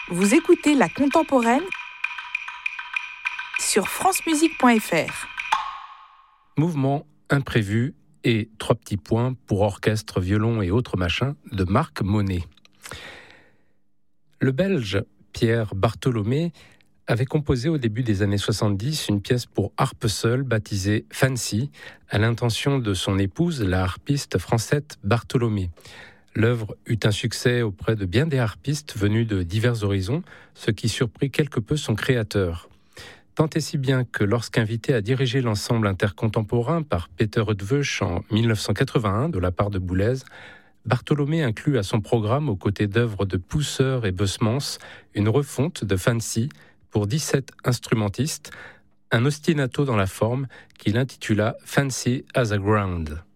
Vous écoutez La Contemporaine sur francemusique.fr. Mouvement imprévu et 3 petits points pour orchestre, violon et autres machins de Marc Monet. Le Belge Pierre Bartholomé avait composé au début des années 70 une pièce pour harpe seule baptisée Fancy, à l'intention de son épouse, la harpiste Francette Bartholomé. L'œuvre eut un succès auprès de bien des harpistes venus de divers horizons, ce qui surprit quelque peu son créateur. Tant et si bien que lorsqu'invité à diriger l'ensemble intercontemporain par Peter Eötvös en 1981 de la part de Boulez, Bartholomé inclut à son programme, aux côtés d'œuvres de Pousser et Bosmans, une refonte de Fancy pour 17 instrumentistes, un ostinato dans la forme qu'il intitula Fancy as a Ground.